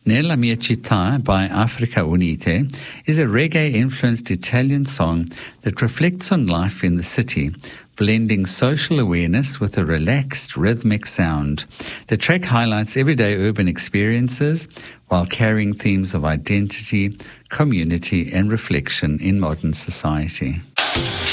Nella mia città by Africa Unite is a reggae-influenced Italian song that reflects on life in the city, blending social awareness with a relaxed, rhythmic sound. The track highlights everyday urban experiences while carrying themes of identity, community, and reflection in modern society.